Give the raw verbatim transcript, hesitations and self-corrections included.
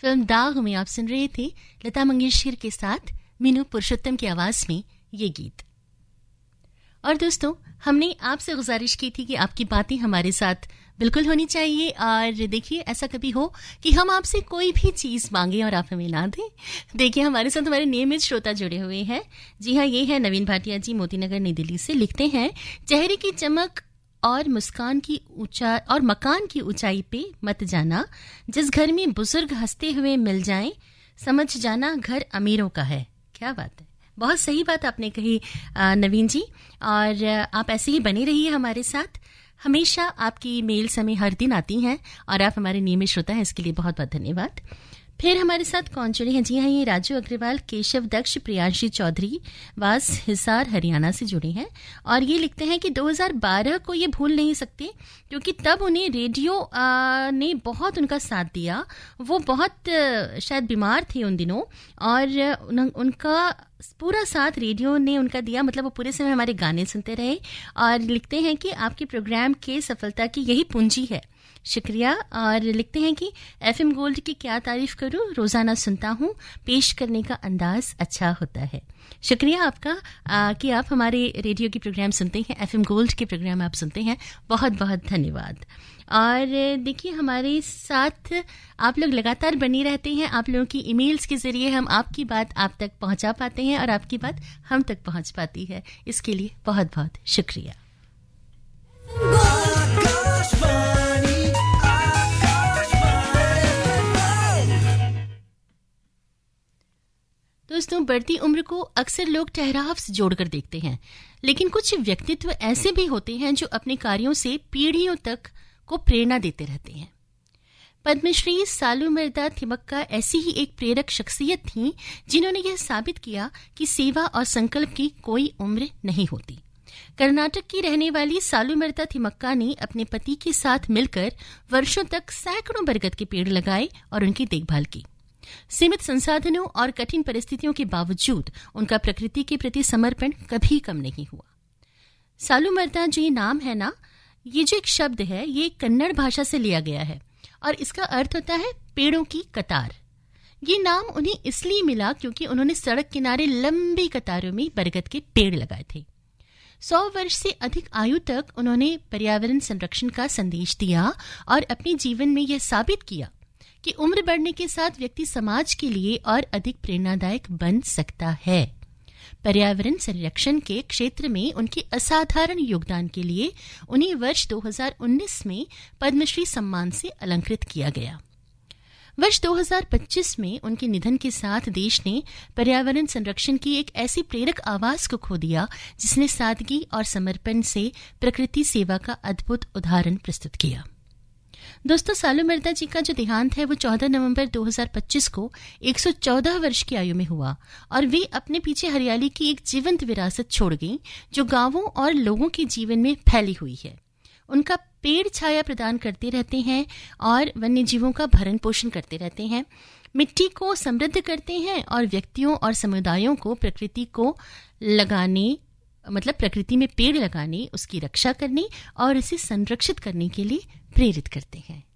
Film दाग में आप सुन रहे थे लता मंगेशकर के साथ मीनू पुरुषोत्तम की आवाज में ये गीत। और दोस्तों, हमने आपसे गुजारिश की थी कि आपकी बातें हमारे साथ बिल्कुल होनी चाहिए। और देखिए, ऐसा कभी हो कि हम आपसे कोई भी चीज़ मांगे और आप हमें ना दें। देखिए, हमारे साथ हमारे नियमित श्रोता जुड़े हुए हैं। जी हाँ, ये है नवीन भाटिया जी, मोतीनगर नई दिल्ली से। लिखते हैं, चेहरे की चमक और मुस्कान की ऊंचा और मकान की ऊंचाई पे मत जाना। जिस घर में बुजुर्ग हंसते हुए मिल जाएं, समझ जाना घर अमीरों का है। क्या बात है, बहुत सही बात आपने कही नवीन जी। और आप ऐसे ही बने रहिए हमारे साथ। हमेशा आपकी मेल्स हमें हर दिन आती हैं और आप हमारे नियमित श्रोता हैं, इसके लिए बहुत बहुत धन्यवाद। फिर हमारे साथ कौन जुड़े हैं? जी हाँ, ये राजू अग्रवाल, केशव दक्ष, प्रियांशी चौधरी वास हिसार हरियाणा से जुड़े हैं। और ये लिखते हैं कि दो हज़ार बारह को ये भूल नहीं सकते, क्योंकि तब उन्हें रेडियो आ, ने बहुत उनका साथ दिया। वो बहुत आ, शायद बीमार थे उन दिनों, और उन, उनका पूरा साथ रेडियो ने उनका दिया। मतलब वो पूरे समय हमारे गाने सुनते रहे। और लिखते हैं कि आपके प्रोग्राम के सफलता की यही पूंजी है। शुक्रिया। और लिखते हैं कि एफएम गोल्ड की क्या तारीफ करूं, रोजाना सुनता हूं, पेश करने का अंदाज अच्छा होता है। शुक्रिया आपका आ, कि आप हमारे रेडियो के प्रोग्राम सुनते हैं, एफएम गोल्ड के प्रोग्राम आप सुनते हैं। बहुत बहुत धन्यवाद। और देखिए, हमारे साथ आप लोग लगातार बनी रहते हैं। आप लोगों की ईमेल्स के जरिए हम आपकी बात आप तक पहुंचा पाते हैं और आपकी बात हम तक पहुंच पाती है। इसके लिए बहुत बहुत शुक्रिया। दोस्तों, बढ़ती उम्र को अक्सर लोग ठहराव से जोड़कर देखते हैं, लेकिन कुछ व्यक्तित्व ऐसे भी होते हैं जो अपने कार्यों से पीढ़ियों तक को प्रेरणा देते रहते हैं। पद्मश्री सालूमरदा थिमक्का ऐसी ही एक प्रेरक शख्सियत थीं, जिन्होंने यह साबित किया कि सेवा और संकल्प की कोई उम्र नहीं होती। कर्नाटक की रहने वाली सालूमरदा थिमक्का ने अपने पति के साथ मिलकर वर्षों तक सैकड़ों बरगद के पेड़ लगाए और उनकी देखभाल की। सीमित संसाधनों और कठिन परिस्थितियों के बावजूद उनका प्रकृति के प्रति समर्पण कभी कम नहीं हुआ। सालूमरदा जो ये नाम है ना, ये जो एक शब्द है, ये कन्नड़ भाषा से लिया गया है और इसका अर्थ होता है पेड़ों की कतार। ये नाम उन्हें इसलिए मिला क्योंकि उन्होंने सड़क किनारे लंबी कतारों में बरगद के पेड़ लगाए थे। सौ वर्ष से अधिक आयु तक उन्होंने पर्यावरण संरक्षण का संदेश दिया और अपने जीवन में यह साबित किया कि उम्र बढ़ने के साथ व्यक्ति समाज के लिए और अधिक प्रेरणादायक बन सकता है। पर्यावरण संरक्षण के क्षेत्र में उनके असाधारण योगदान के लिए उन्हें वर्ष दो हज़ार उन्नीस में पद्मश्री सम्मान से अलंकृत किया गया। वर्ष दो हज़ार पच्चीस में उनके निधन के साथ देश ने पर्यावरण संरक्षण की एक ऐसी प्रेरक आवाज को खो दिया, जिसने सादगी और समर्पण से प्रकृति सेवा का अद्भुत उदाहरण प्रस्तुत किया। दोस्तों, सालूमरदा जी का जो देहांत है वो चौदह नवंबर दो हज़ार पच्चीस को एक सौ चौदह वर्ष की आयु में हुआ और वे अपने पीछे हरियाली की एक जीवंत विरासत छोड़ गईं, जो गांवों और लोगों के जीवन में फैली हुई है। उनका पेड़ छाया प्रदान करते रहते हैं और वन्य जीवों का भरण पोषण करते रहते हैं, मिट्टी को समृद्ध करते हैं और व्यक्तियों और समुदायों को प्रकृति को लगाने मतलब प्रकृति में पेड़ लगाने, उसकी रक्षा करने और इसे संरक्षित करने के लिए प्रेरित करते हैं।